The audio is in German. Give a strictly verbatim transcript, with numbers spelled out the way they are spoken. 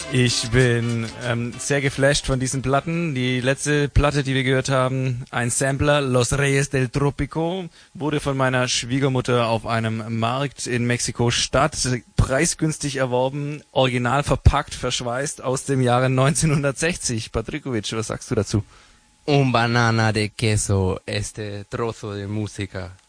Ich bin ähm, sehr geflasht von diesen Platten. Die letzte Platte, die wir gehört haben, ein Sampler, Los Reyes del Tropico, wurde von meiner Schwiegermutter auf einem Markt in Mexiko-Stadt preisgünstig erworben, original verpackt, verschweißt aus dem Jahre neunzehnhundertsechzig. Patrikovic, was sagst du dazu? Un banana de queso, este trozo de música.